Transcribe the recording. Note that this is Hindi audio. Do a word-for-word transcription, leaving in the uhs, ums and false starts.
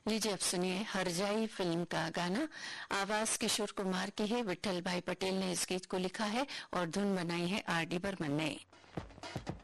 लीजिए अब सुनिए हरजाई फिल्म का गाना। आवाज किशोर कुमार की है, विठल भाई पटेल ने इस गीत को लिखा है और धुन बनाई है आर डी बर्मन ने।